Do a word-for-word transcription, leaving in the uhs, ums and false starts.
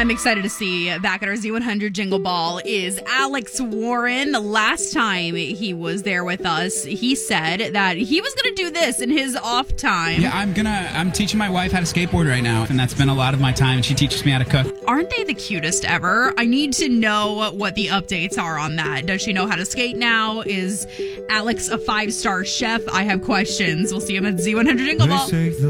I'm excited to see back at our Z one hundred Jingle Ball is Alex Warren. The last time he was there with us, he said that he was going to do this in his off time. Yeah, I'm gonna. I'm teaching my wife how to skateboard right now, and that's been a lot of my time. She teaches me how to cook. Aren't they the cutest ever? I need to know what the updates are on that. Does she know how to skate now? Is Alex a five-star chef? I have questions. We'll see him at Z one hundred Jingle Ball.